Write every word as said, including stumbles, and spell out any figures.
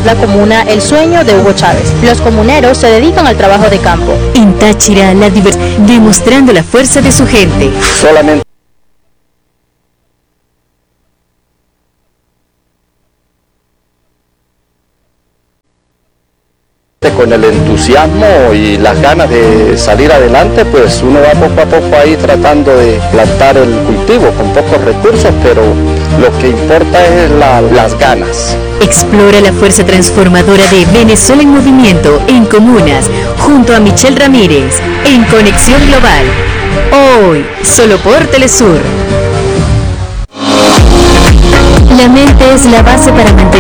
la comuna El Sueño de Hugo Chávez. Los comuneros se dedican al trabajo de campo. En Táchira, la diversión, demostrando la fuerza de su gente. Solamente con el entusiasmo y las ganas de salir adelante, pues uno va poco a poco ahí tratando de plantar el cultivo con pocos recursos, pero lo que importa es la, las ganas. Explora la fuerza transformadora de Venezuela en Movimiento en Comunas, junto a Michelle Ramírez, en Conexión Global. Hoy, solo por Telesur. La mente es la base para mantener